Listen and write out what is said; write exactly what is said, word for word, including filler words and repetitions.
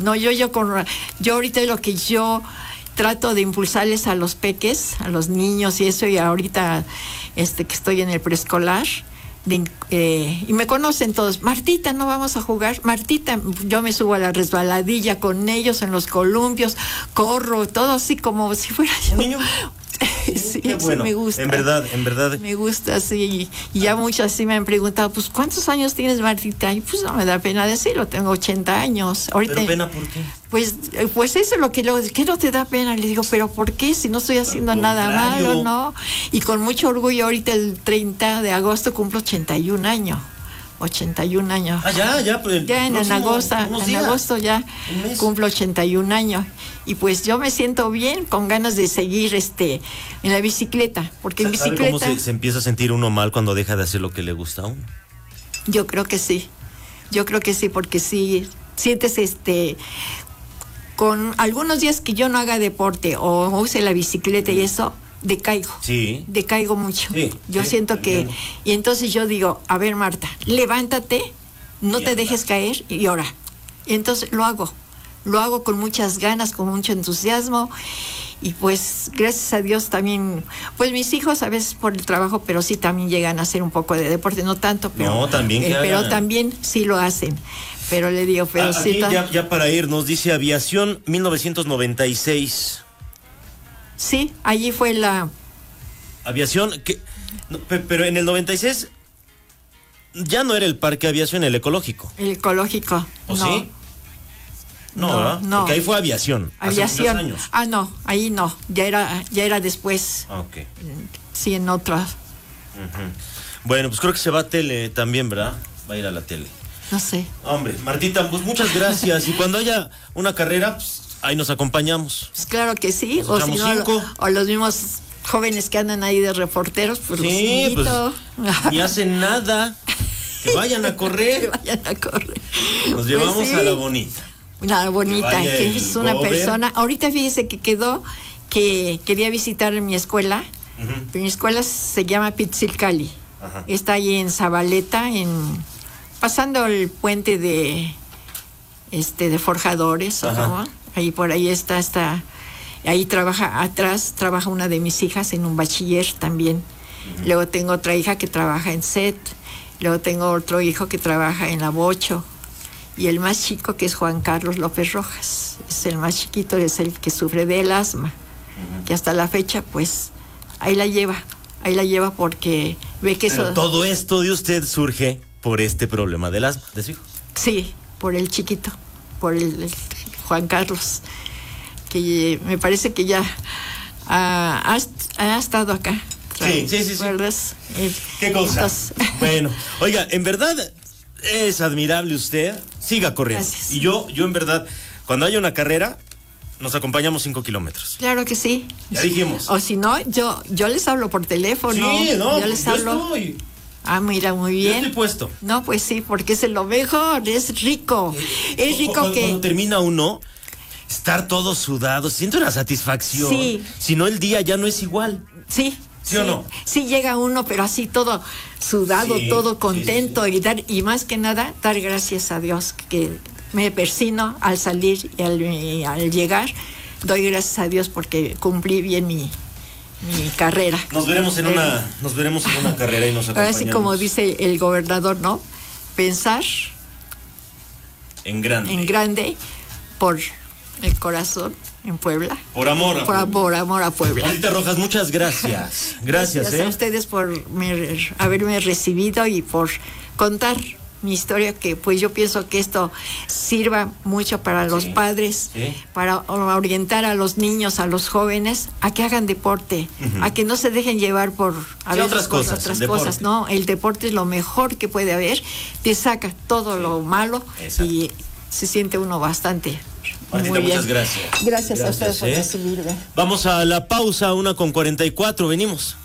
No, yo, yo, con, yo ahorita lo que yo trato de impulsarles a los peques, a los niños y eso, y ahorita este que estoy en el preescolar, de, eh, y me conocen todos, Martita, no vamos a jugar, Martita, yo me subo a la resbaladilla con ellos en los columpios, corro, todo así como si fuera yo. Niño. Sí, qué bueno. Me gusta. En verdad, en verdad. Me gusta, sí. Y ya muchas sí me han preguntado, pues, ¿cuántos años tienes, Martita? Y pues no me da pena decirlo, tengo ochenta años. Ahorita, ¿Pero pena por qué? Pues, pues eso es lo que luego, ¿qué no te da pena? Le digo, ¿pero por qué? Si no estoy haciendo nada malo, ¿no? Y con mucho orgullo, ahorita el treinta de agosto cumplo ochenta y un años. ochenta y un años. Ah, ya, ya. Pues, ya en, en agosto, en días. agosto ya cumplo ochenta y un años. Y pues yo me siento bien, con ganas de seguir este en la bicicleta, porque en bicicleta... ¿Cómo se, se empieza a sentir uno mal cuando deja de hacer lo que le gusta a uno? Yo creo que sí, yo creo que sí, porque sí, sientes este... con algunos días que yo no haga deporte o use la bicicleta y eso, decaigo. Sí. Decaigo mucho. Sí, yo sí, siento también. que... Y entonces yo digo, a ver, Marta, levántate, no te dejes caer y ora. Y entonces lo hago. Lo hago con muchas ganas, con mucho entusiasmo. Y pues, gracias a Dios también... Pues mis hijos a veces por el trabajo, pero sí también llegan a hacer un poco de deporte. No tanto, pero... No, también. Eh, pero también sí lo hacen. Pero le digo, pero ah, sí... Aquí, ya, ya para ir, nos dice Aviación mil novecientos noventa y seis. Sí, allí fue la... Aviación, que, no, pero en el noventa y seis ya no era el Parque Aviación, el ecológico. El ecológico. ¿O no. sí? No, no, ¿verdad? no. Porque ahí fue Aviación. Aviación. Hace años. Ah, no, ahí no. Ya era, ya era después. Ah, ok. Sí, en otra. Uh-huh. Bueno, pues creo que se va a tele también, ¿verdad? Va a ir a la tele. No sé. Hombre, Martita, pues muchas gracias. Y cuando haya una carrera, pues ahí nos acompañamos. Pues claro que sí. Nos o si no, cinco. o los mismos jóvenes que andan ahí de reporteros, pues sí, los invito. Pues, ni hacen nada. Que vayan a correr. Que vayan a correr. Nos llevamos pues sí. a la bonita. Una bonita, que, que es una gober. persona. Ahorita fíjese que quedó que quería visitar mi escuela. Uh-huh. Mi escuela se llama Pitzilcali. Ajá. Está ahí en Zabaleta, en pasando el puente de este de forjadores, ¿no? Ahí por ahí está, está, ahí trabaja, atrás trabaja una de mis hijas en un bachiller también. Uh-huh. Luego tengo otra hija que trabaja en S E T, luego tengo otro hijo que trabaja en la Bocho. Y el más chico, que es Juan Carlos López Rojas, es el más chiquito, es el que sufre del asma, uh-huh. que hasta la fecha, pues, ahí la lleva, ahí la lleva porque ve que Pero eso... todo esto de usted surge por este problema del asma de su hijo. Sí, por el chiquito, por el, el Juan Carlos, que me parece que ya ha, ha, ha estado acá. Sí, sí, sí. sí. El, ¿Qué cosa? Entonces... Bueno, oiga, en verdad... Es admirable usted, siga corriendo. Gracias. Y yo, yo en verdad, cuando haya una carrera, nos acompañamos cinco kilómetros. Claro que sí. Ya dijimos. O si no, yo, yo les hablo por teléfono. Sí, no, yo les yo hablo. estoy. Ah, mira, muy bien. Yo estoy puesto. No, pues sí, porque es lo mejor, es rico. Es rico cuando, que... Cuando termina uno, estar todo sudado, siento una satisfacción. Sí. Si no, el día ya no es igual. Sí. ¿Sí, sí o no? Sí llega uno, pero así todo sudado, sí, todo contento, sí, sí, sí. y dar y más que nada dar gracias a Dios, que me persino al salir y al, y al llegar, doy gracias a Dios porque cumplí bien mi, mi carrera. Nos veremos en una, nos veremos en una carrera y nos acompañamos. Ahora sí, como dice el gobernador, ¿no? Pensar en grande. En grande por el corazón. En Puebla. Por amor a por, Puebla. Por amor a Puebla. Martita Rojas, muchas gracias. Gracias, gracias ¿eh? a ustedes por me, haberme recibido y por contar mi historia, que pues yo pienso que esto sirva mucho para los sí, padres, sí. para orientar a los niños, a los jóvenes, a que hagan deporte, uh-huh. a que no se dejen llevar por a sí, veces otras cosas. Otras cosas, no, el deporte es lo mejor que puede haber, te saca todo sí. lo malo. Exacto. Y se siente uno bastante. Martita, muy bien. Muchas gracias. Gracias, gracias a ustedes ¿eh? por recibirme. Vamos a la pausa, una con cuarenta y cuatro, venimos.